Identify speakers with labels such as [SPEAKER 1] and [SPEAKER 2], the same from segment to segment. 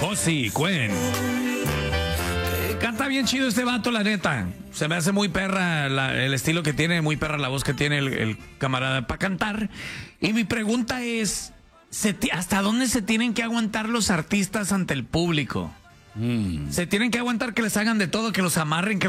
[SPEAKER 1] Josi Cuen. Canta bien chido este vato, la neta. Se me hace muy perra el estilo que tiene, muy perra la voz que tiene el camarada para cantar. Y mi pregunta es, ¿hasta dónde se tienen que aguantar los artistas ante el público? Se tienen que aguantar que les hagan de todo, que los amarren, que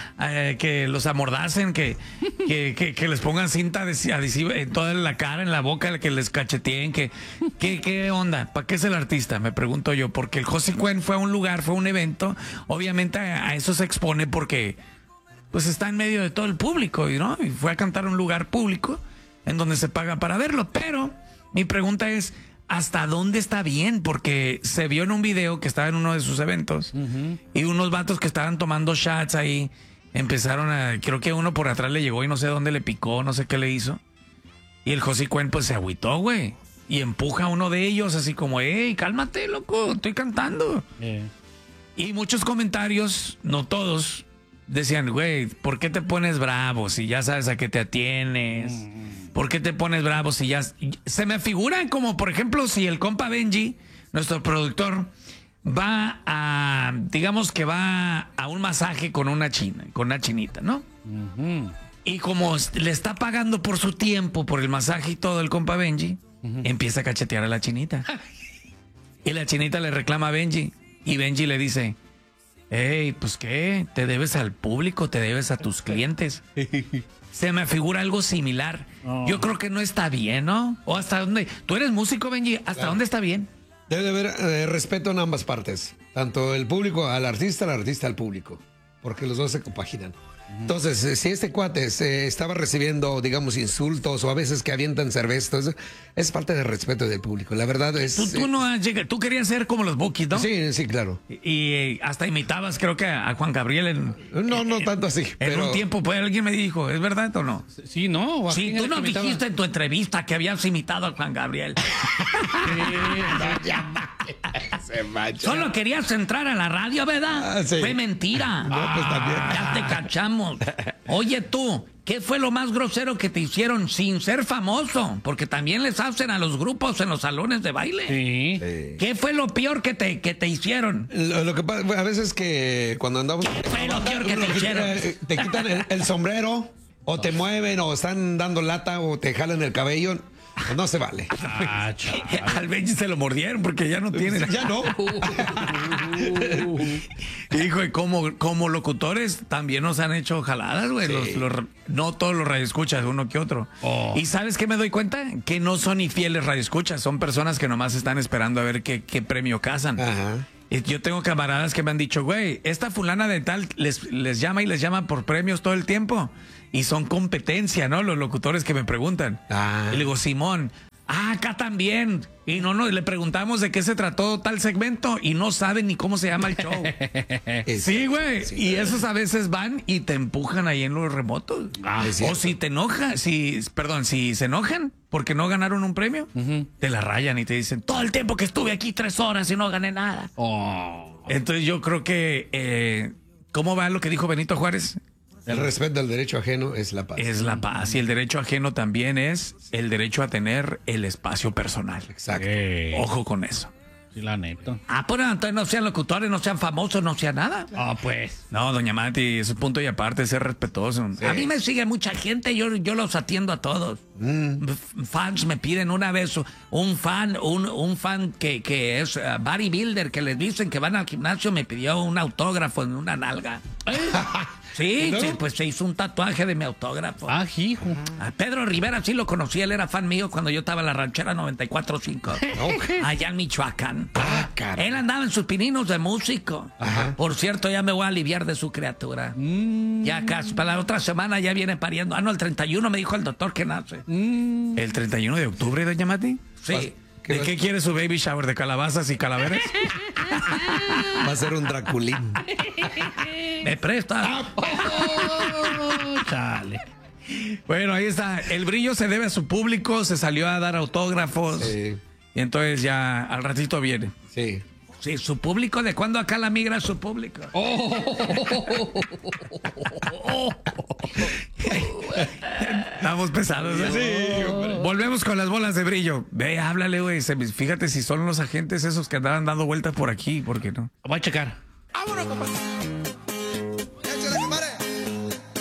[SPEAKER 1] los amordacen, que les pongan cinta adhesiva en toda la cara, en la boca, que les cacheteen, ¿qué onda? ¿Para qué es el artista? Me pregunto yo, porque el Josi Cuen fue a un lugar, fue a un evento, obviamente a eso se expone porque pues está en medio de todo el público, ¿no? Y fue a cantar a un lugar público en donde se paga para verlo, pero mi pregunta es, ¿hasta dónde está bien? Porque se vio en un video que estaba en uno de sus eventos y unos vatos que estaban tomando shots ahí empezaron creo que uno por atrás le llegó y no sé dónde le picó, no sé qué le hizo. Y el Josi Cuen pues se agüitó, güey. Y empuja a uno de ellos así como, hey, cálmate, loco, estoy cantando. Y muchos comentarios, no todos, decían, güey, ¿por qué te pones bravo si ya sabes a qué te atienes? ¿Por qué te pones bravo si ya...? Se me figuran como, por ejemplo, si el compa Benji, nuestro productor, va a... Digamos que va a un masaje con una chinita, ¿no? Y como le está pagando por su tiempo, por el masaje y todo el compa Benji, empieza a cachetear a la chinita. Y la chinita le reclama a Benji. Y Benji le dice, hey, pues ¿qué? ¿Te debes al público? ¿Te debes a tus clientes? Se me figura algo similar. Yo creo que no está bien, ¿no? ¿O hasta dónde? Tú eres músico, Benji. ¿Hasta dónde está bien?
[SPEAKER 2] Debe de haber respeto en ambas partes. Tanto el público al artista al público. Porque los dos se compaginan. Entonces, si este cuate estaba recibiendo, digamos, insultos o a veces que avientan cerveza, es falta de respeto del público. La verdad es...
[SPEAKER 1] Tú no has llegado, tú querías ser como los Bukis, ¿no?
[SPEAKER 2] Sí, claro.
[SPEAKER 1] Y hasta imitabas, creo que a Juan Gabriel.
[SPEAKER 2] No tanto así.
[SPEAKER 1] En un tiempo, pues alguien me dijo, ¿es verdad o no?
[SPEAKER 3] Sí, ¿no?
[SPEAKER 1] Sí, tú no dijiste en tu entrevista que habías imitado a Juan Gabriel. Solo querías entrar a la radio, ¿verdad?
[SPEAKER 2] Sí.
[SPEAKER 1] Fue mentira.
[SPEAKER 2] No, pues también.
[SPEAKER 1] Ya te cachamos. Oye tú, ¿qué fue lo más grosero que te hicieron sin ser famoso? Porque también les hacen a los grupos en los salones de baile.
[SPEAKER 3] Sí.
[SPEAKER 1] ¿Qué fue lo peor que te hicieron?
[SPEAKER 2] Lo que pasa, a veces que cuando andamos...
[SPEAKER 1] ¿Qué fue lo peor que te hicieron?
[SPEAKER 2] Te quitan el sombrero, o te mueven, o están dando lata, o te jalan el cabello. Pues no se vale.
[SPEAKER 1] Al Benji se lo mordieron porque ya no tiene.
[SPEAKER 2] Ya no.
[SPEAKER 1] Hijo, y como locutores también nos han hecho jaladas, güey.
[SPEAKER 2] Sí.
[SPEAKER 1] No todos los radioescuchas, uno que otro. ¿Y sabes qué me doy cuenta? Que no son ni fieles radioescuchas, son personas que nomás están esperando a ver qué premio cazan.
[SPEAKER 2] Ajá.
[SPEAKER 1] Yo tengo camaradas que me han dicho, güey, esta fulana de tal les llama y les llama por premios todo el tiempo. Y son competencia, ¿no? Los locutores que me preguntan. Y le digo, Simón, acá también. Y le preguntamos de qué se trató tal segmento y no saben ni cómo se llama el show. Sí, güey. Sí, y esos a veces van y te empujan ahí en los remotos. O si te enojan, si se enojan porque no ganaron un premio, te la rayan y te dicen, todo el tiempo que estuve aquí 3 horas y no gané nada. Entonces yo creo que, ¿cómo va lo que dijo Benito Juárez?
[SPEAKER 2] El respeto al derecho ajeno es la paz.
[SPEAKER 1] Es la paz. Y el derecho ajeno también es el derecho a tener el espacio personal.
[SPEAKER 2] Exacto.
[SPEAKER 1] Ojo con eso.
[SPEAKER 3] Sí, la neta.
[SPEAKER 1] Pues entonces no sean locutores, no sean famosos, no sean nada.
[SPEAKER 3] Pues.
[SPEAKER 1] No, doña Mati, eso es punto y aparte, ser respetuoso. Sí. A mí me sigue mucha gente, yo los atiendo a todos. Fans me piden una vez, un fan que es bodybuilder, que les dicen que van al gimnasio, me pidió un autógrafo en una nalga. Sí, pues se hizo un tatuaje de mi autógrafo.
[SPEAKER 3] Hijo.
[SPEAKER 1] A Pedro Rivera sí lo conocí, él era fan mío cuando yo estaba en la ranchera 94.5. Allá en Michoacán. Él andaba en sus pininos de músico. Por cierto, ya me voy a aliviar de su criatura. Ya casi, para la otra semana ya viene pariendo. No, el 31 me dijo el doctor que nace. ¿El 31 de octubre, doña Mati? Sí. ¿De qué quiere su baby shower? ¿De calabazas y calaveras?
[SPEAKER 2] Va a ser un Draculín.
[SPEAKER 1] ¿Me presta?
[SPEAKER 3] Chale.
[SPEAKER 1] Bueno, ahí está. El brillo se debe a su público, se salió a dar autógrafos.
[SPEAKER 2] Sí.
[SPEAKER 1] Y entonces ya al ratito viene.
[SPEAKER 2] Sí.
[SPEAKER 1] Sí, su público, ¿de cuándo acá la migra su público? Estamos pesados. Volvemos con las bolas de brillo. Ve, háblale, güey. Fíjate si son los agentes esos que andaban dando vueltas por aquí, ¿por qué no?
[SPEAKER 3] Voy a checar.
[SPEAKER 1] ¡Vámonos, compadre!